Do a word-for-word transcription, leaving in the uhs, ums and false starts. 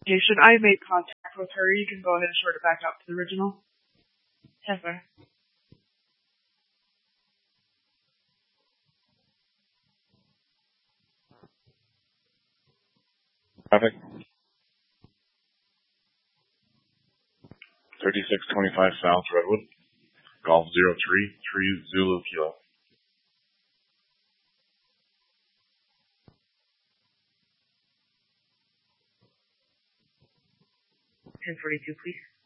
Okay, should I make contact with her? You can go ahead and short it back up to the original. Yes, sir. Traffic. thirty-six twenty-five South Redwood. Golf zero three three Zulu Kilo. ten forty-two, please.